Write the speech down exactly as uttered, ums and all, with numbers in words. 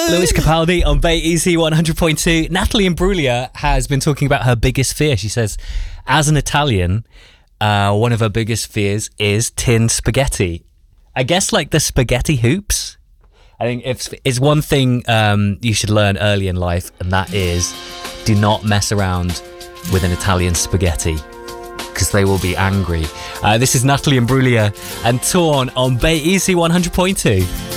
Lewis Capaldi on Bay Easy one hundred point two. Natalie Imbruglia has been talking about her biggest fear. She says, as an Italian, uh, one of her biggest fears is tin spaghetti. I guess like the spaghetti hoops. I think if it's one thing um, you should learn early in life, and that is do not mess around with an Italian spaghetti, because they will be angry. Uh, this is Natalie Imbruglia and Torn on Bay Easy one hundred point two.